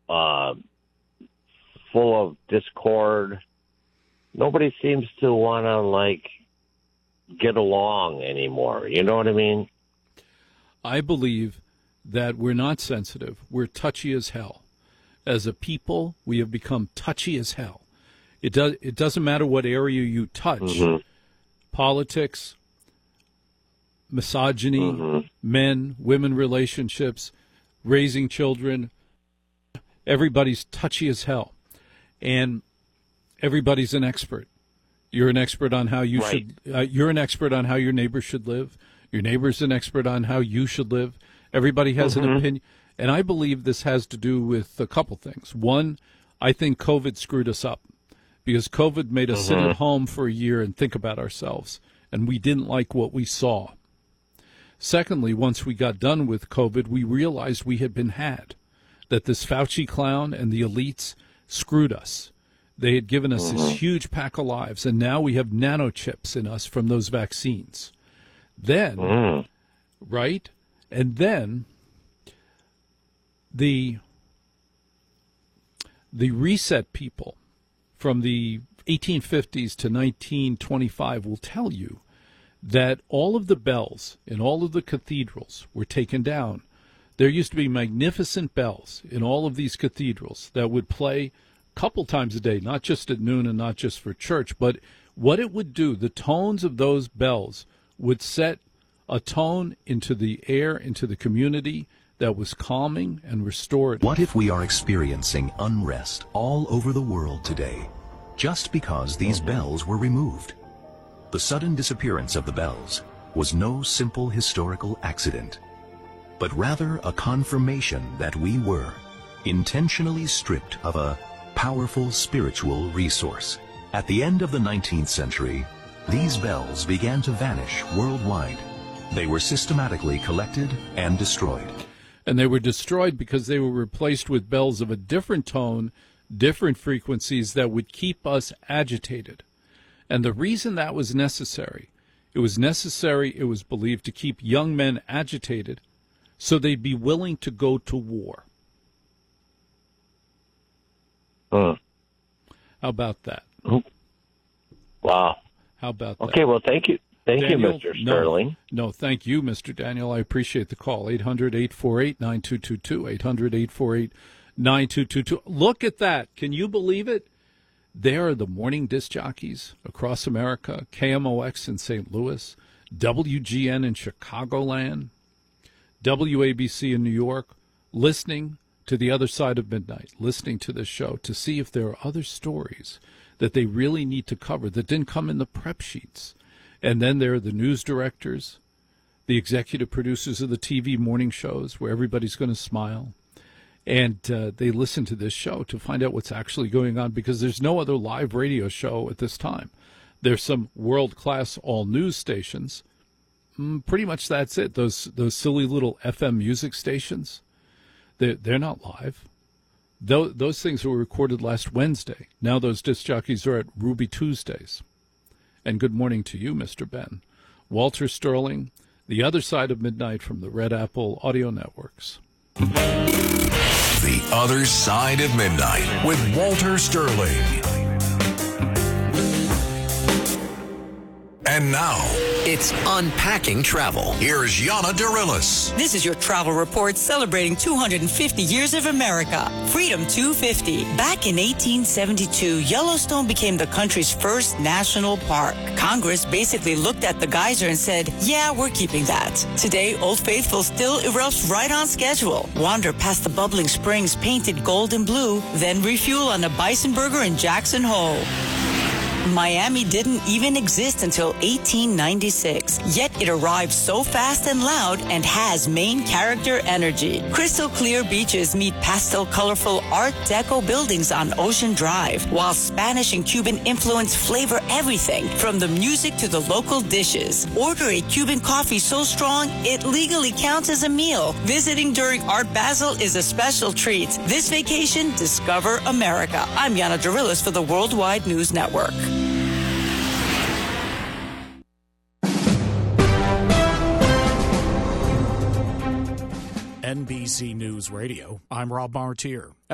full of discord. Nobody seems to want to, get along anymore. You know what I mean? I believe that we're not sensitive. We're touchy as hell. As a people, we have become touchy as hell. It doesn't matter what area you touch. Mm-hmm. Politics, misogyny, mm-hmm. men, women relationships, raising children. Everybody's touchy as hell. And everybody's an expert. You're an expert on how you should. You're an expert on how your neighbor should live. Your neighbor's an expert on how you should live. Everybody has mm-hmm. an opinion. And I believe this has to do with a couple things. One, I think COVID screwed us up because COVID made us sit at home for a year and think about ourselves, and we didn't like what we saw. Secondly, once we got done with COVID, we realized we had been had, that this Fauci clown and the elites screwed us. They had given us this huge pack of lives, and now we have nanochips in us from those vaccines. Then, right? And then the reset people from the 1850s to 1925 will tell you that all of the bells in all of the cathedrals were taken down. There used to be magnificent bells in all of these cathedrals that would play a couple times a day, not just at noon and not just for church, but what it would do, the tones of those bells would set a tone into the air, into the community that was calming and restorative. What if we are experiencing unrest all over the world today, just because these bells were removed? The sudden disappearance of the bells was no simple historical accident, but rather a confirmation that we were intentionally stripped of a powerful spiritual resource. At the end of the 19th century, these bells began to vanish worldwide. They were systematically collected and destroyed. And they were destroyed because they were replaced with bells of a different tone, different frequencies that would keep us agitated. And the reason that was necessary, it was believed, to keep young men agitated so they'd be willing to go to war. How about that? Wow. How about that? Okay, well, thank you. Thank Daniel, you, Mr. Sterling. No, thank you, Mr. Daniel. I appreciate the call. 800-848-9222, 800-848-9222. Look at that. Can you believe it? There are the morning disc jockeys across America, KMOX in St. Louis, WGN in Chicagoland, WABC in New York, listening to The Other Side of Midnight, listening to this show to see if there are other stories that they really need to cover that didn't come in the prep sheets. And then there are the news directors, the executive producers of the TV morning shows where everybody's going to smile. And they listen to this show to find out what's actually going on because there's no other live radio show at this time. There's some world-class all-news stations. Pretty much that's it. Those silly little FM music stations, they're not live. Those things were recorded last Wednesday. Now those disc jockeys are at Ruby Tuesdays. And good morning to you, Mr. Ben. Walter Sterling, The Other Side of Midnight from the Red Apple Audio Networks. The Other Side of Midnight with Walter Sterling. And now, it's Unpacking Travel. Here's Yana Dirilis. This is your travel report celebrating 250 years of America. Freedom 250. Back in 1872, Yellowstone became the country's first national park. Congress basically looked at the geyser and said, yeah, we're keeping that. Today, Old Faithful still erupts right on schedule. Wander past the bubbling springs painted gold and blue, then refuel on a bison burger in Jackson Hole. Miami didn't even exist until 1896, yet it arrived so fast and loud and has main character energy. Crystal clear beaches meet pastel colorful Art Deco buildings on Ocean Drive, while Spanish and Cuban influence flavor everything from the music to the local dishes. Order a Cuban coffee so strong it legally counts as a meal. Visiting during Art Basel is a special treat. This vacation, discover America. I'm Yana Dirilis for the Worldwide News Network. NBC News Radio, I'm Rob Martier.